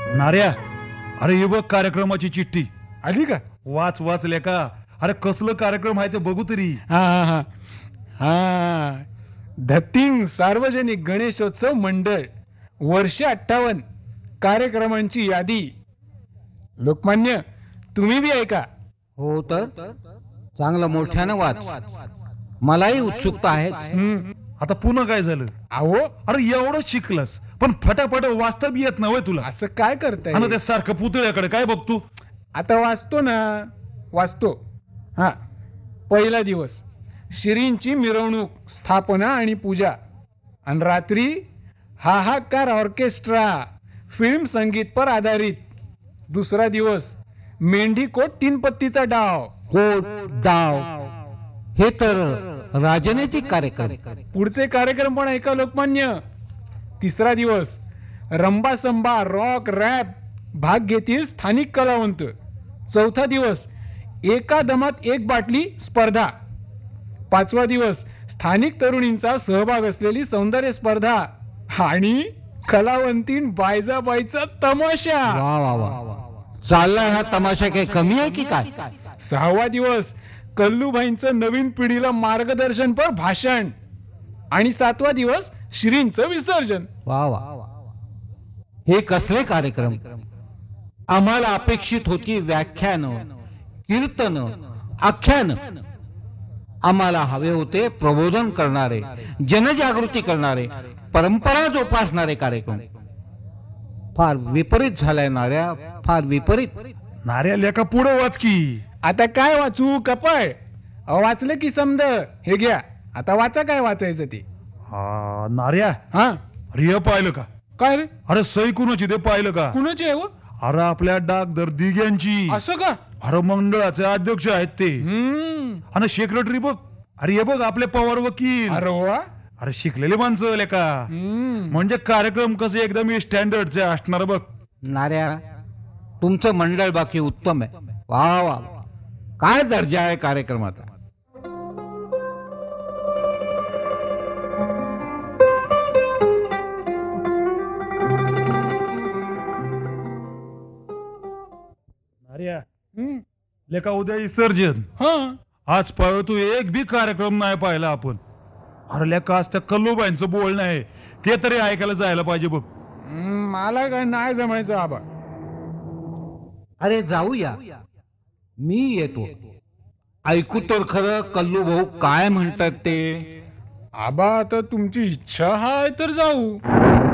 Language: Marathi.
नार्या, अरे हे बघ कार्यक्रमाची चिठ्ठी. आली का? वाच वाच लेका. अरे कसलं कार्यक्रम आहे ते बघू तरी. हा हा हा हा धतिंग सार्वजनिक गणेशोत्सव मंडळ वर्ष 58 कार्यक्रमांची यादी. लोकमान्य, तुम्ही बी ऐका. हो तर चांगलं मोठ्यानं वाच. मलाही उत्सुकता आहेच. आता पुन्हा काय झालं? अहो, अरे एवढं शिकलस पण फटाफट वाचता बी येत नव्हे तुला. असं काय करताय? आणि त्या सारखं पुतळ्याकडे काय बघतो? आता वाचतो ना, वाचतो. हा, पहिला दिवस श्रींची मिरवणूक, स्थापना आणि पूजा. आणि रात्री हाहाकार ऑर्केस्ट्रा, फिल्म संगीत पर आधारित. दुसरा दिवस मेंढीकोट 3 पत्तीचा डाव. कोट डाव हे तर राजनैतिक कार्यक्रम. पुढचे कार्यक्रम पण ऐका लोकमान्य. तिसरा दिवस रंबासंबा, रॉक, रॅप भाग घेतील स्थानिक कलावंत. चौथा दिवस एका दमात 1 बाटली स्पर्धा. पाचवा दिवस स्थानिक तरुणींचा सहभाग असलेली सौंदर्य स्पर्धा आणि कलावंतीन बायजाबाईचा तमाशा. वा वा वा, चाललाय हा तमाशा काही कमी आहे की काय? सहावा दिवस कल्लूभाईंचं नवीन पिढीला मार्गदर्शनपर भाषण. आणि सातवा दिवस श्रींचं विसर्जन. वा वा, हे कसले कार्यक्रम? आम्हाला अपेक्षित होती व्याख्यान, कीर्तन, आख्यान. आम्हाला हवे होते प्रबोधन करणारे, जनजागृती करणारे, परंपरा जोपासणारे कार्यक्रम. फार विपरीत झालाय नाऱ्या, फार विपरीत. नार्या लेका पुढे वाच की. आता काय वाचू कपळ? वाचलं की समज. हे घ्या, आता वाचा काय वाचायचं ते. हा नार्या, हा, अरे हे पाहिलं का? काय रे? अरे सई कुणाची ते पाहिलं का? कुणाची आहे हो? अरे आपल्या डाकधर दिग्यांची. असं का? अरे मंडळाचे अध्यक्ष आहेत ते. हम्म. आणि सेक्रेटरी बघ. अरे हे बघ आपले पवार वकील. अरे वा. अरे शिकलेले माणसं लेका. हम्म. म्हणजे कार्यक्रम कसे एकदम स्टँडर्डचे असणार बघ. नाऱ्या, तुमचं मंडळ बाकी उत्तम आहे. वा वा, काय दर्जा आहे कार्यक्रमाचा. नार्या, हम्म. लेका उद्या विसर्जन. हा. आज पाहिलं तू एक बी कार्यक्रम नाही पाहिला आपण. अरे लेका आज त्या कल्लूबाईंचं बोलणं आहे ते तरी ऐकायला जायला पाहिजे बघ. मला काय नाही जमायचं आबा. अरे जाऊया, मी येतो. ऐकू तर खरं कल्लू भाऊ काय म्हणतात ते. आबा, आता तुमची इच्छा आहे तर जाऊ.